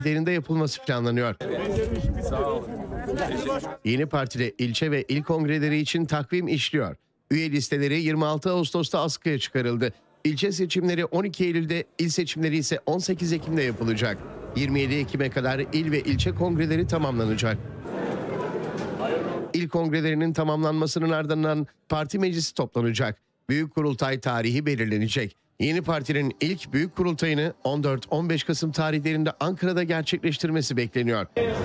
Derinde yapılması planlanıyor. Yeni partide ilçe ve il kongreleri için takvim işliyor. Üye listeleri 26 Ağustos'ta askıya çıkarıldı. İlçe seçimleri 12 Eylül'de, il seçimleri ise 18 Ekim'de yapılacak. 27 Ekim'e kadar il ve ilçe kongreleri tamamlanacak. İl kongrelerinin tamamlanmasının ardından parti meclisi toplanacak. Büyük kurultay tarihi belirlenecek. Yeni partinin ilk büyük kurultayını 14-15 Kasım tarihlerinde Ankara'da gerçekleştirmesi bekleniyor.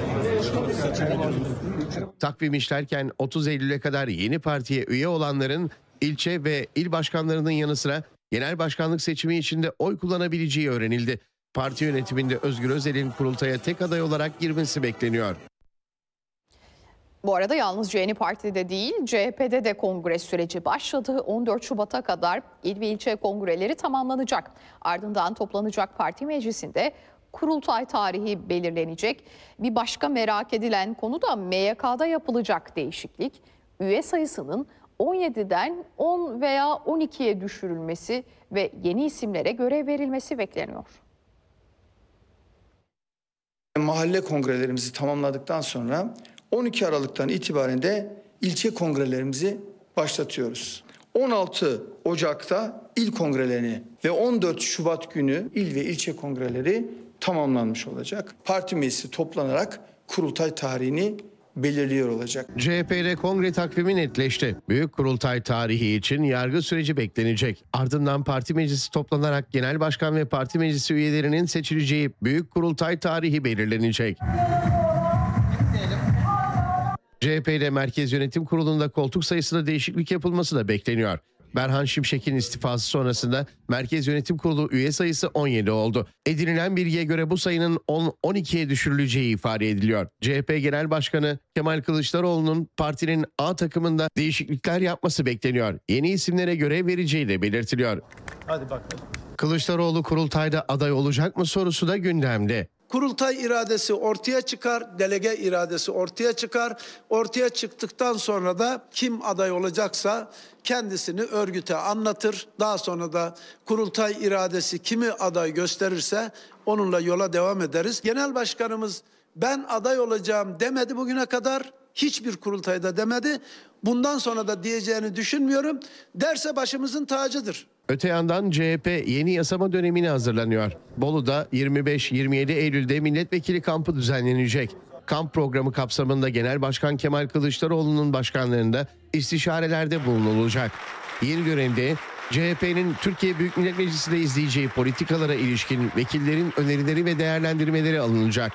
Takvim işlerken 30 Eylül'e kadar yeni partiye üye olanların ilçe ve il başkanlarının yanı sıra genel başkanlık seçimi için de oy kullanabileceği öğrenildi. Parti yönetiminde Özgür Özel'in kurultaya tek aday olarak girmesi bekleniyor. Bu arada yalnızca Yeni Parti'de değil, CHP'de de kongre süreci başladı. 14 Şubat'a kadar il ve ilçe kongreleri tamamlanacak. Ardından toplanacak parti meclisinde kurultay tarihi belirlenecek. Bir başka merak edilen konu da MYK'da yapılacak değişiklik. Üye sayısının 17'den 10 veya 12'ye düşürülmesi ve yeni isimlere görev verilmesi bekleniyor. Mahalle kongrelerimizi tamamladıktan sonra 12 Aralık'tan itibaren de ilçe kongrelerimizi başlatıyoruz. 16 Ocak'ta il kongrelerini ve 14 Şubat günü il ve ilçe kongreleri tamamlanmış olacak. Parti meclisi toplanarak kurultay tarihini belirliyor olacak. CHP'de kongre takvimi netleşti. Büyük kurultay tarihi için yargı süreci beklenecek. Ardından parti meclisi toplanarak genel başkan ve parti meclisi üyelerinin seçileceği büyük kurultay tarihi belirlenecek. CHP'de Merkez Yönetim Kurulu'nda koltuk sayısında değişiklik yapılması da bekleniyor. Berhan Şimşek'in istifası sonrasında Merkez Yönetim Kurulu üye sayısı 17 oldu. Edinilen bilgiye göre bu sayının 10-12'ye düşürüleceği ifade ediliyor. CHP Genel Başkanı Kemal Kılıçdaroğlu'nun partinin A takımında değişiklikler yapması bekleniyor. Yeni isimlere görev vereceği de belirtiliyor. Hadi bakalım. Kılıçdaroğlu kurultayda aday olacak mı sorusu da gündemde. Kurultay iradesi ortaya çıkar, delege iradesi ortaya çıkar. Ortaya çıktıktan sonra da kim aday olacaksa kendisini örgüte anlatır. Daha sonra da kurultay iradesi kimi aday gösterirse onunla yola devam ederiz. Genel başkanımız ben aday olacağım demedi bugüne kadar. Hiçbir kurultayda demedi. Bundan sonra da diyeceğini düşünmüyorum. Derse başımızın tacıdır. Öte yandan CHP yeni yasama dönemine hazırlanıyor. Bolu'da 25-27 Eylül'de milletvekili kampı düzenlenecek. Kamp programı kapsamında Genel Başkan Kemal Kılıçdaroğlu'nun başkanlığında istişarelerde bulunulacak. Yeni dönemde CHP'nin Türkiye Büyük Millet Meclisi'nde izleyeceği politikalara ilişkin vekillerin önerileri ve değerlendirmeleri alınacak.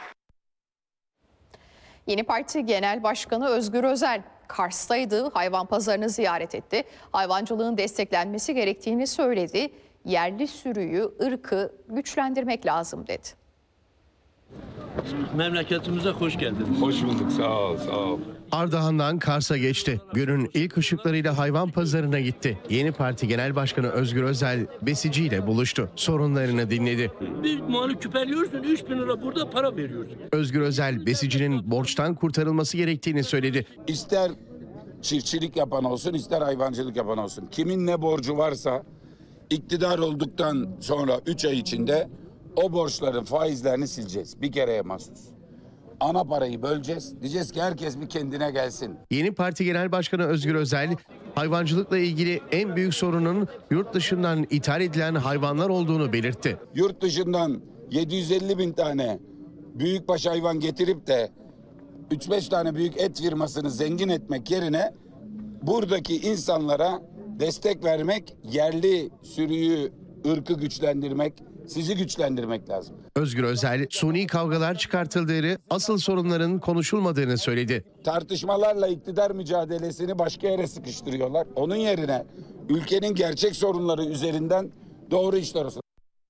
Yeni Parti Genel Başkanı Özgür Özel Kars'taydı, hayvan pazarını ziyaret etti. Hayvancılığın desteklenmesi gerektiğini söyledi. Yerli sürüyü, ırkı güçlendirmek lazım dedi. Memleketimize hoş geldiniz. Hoş bulduk, sağ ol, sağ ol. Ardahan'dan Kars'a geçti. Günün ilk ışıklarıyla hayvan pazarına gitti. Yeni Parti Genel Başkanı Özgür Özel besiciyle buluştu. Sorunlarını dinledi. Bir malı küpeliyorsun, 3.000 lira burada para veriyorsun. Özgür Özel besicinin borçtan kurtarılması gerektiğini söyledi. İster çiftçilik yapan olsun, ister hayvancılık yapan olsun. Kimin ne borcu varsa iktidar olduktan sonra 3 ay içinde o borçların faizlerini sileceğiz. Bir kereye mahsus. Ana parayı böleceğiz. Diyeceğiz ki herkes bir kendine gelsin. Yeni Parti Genel Başkanı Özgür Özel, hayvancılıkla ilgili en büyük sorunun yurt dışından ithal edilen hayvanlar olduğunu belirtti. Yurt dışından 750 bin tane büyükbaş hayvan getirip de 3-5 tane büyük et firmasını zengin etmek yerine buradaki insanlara destek vermek, yerli sürüyü, ırkı güçlendirmek, sizi güçlendirmek lazım. Özgür Özel, suni kavgalar çıkartıldığını, asıl sorunların konuşulmadığını söyledi. Tartışmalarla iktidar mücadelesini başka yere sıkıştırıyorlar. Onun yerine ülkenin gerçek sorunları üzerinden doğru işler olsun.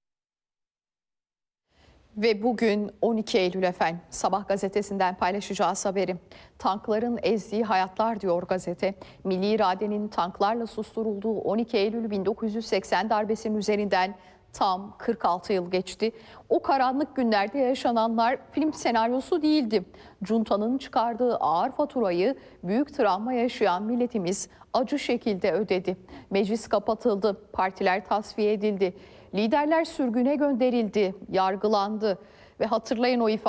Ve bugün 12 Eylül efendim, Sabah gazetesinden paylaşacağız haberi. Tankların ezdiği hayatlar diyor gazete. Milli iradenin tanklarla susturulduğu 12 Eylül 1980 darbesinin üzerinden tam 46 yıl geçti. O karanlık günlerde yaşananlar film senaryosu değildi. Cunta'nın çıkardığı ağır faturayı büyük travma yaşayan milletimiz acı şekilde ödedi. Meclis kapatıldı, partiler tasfiye edildi, liderler sürgüne gönderildi, yargılandı ve hatırlayın o ifade.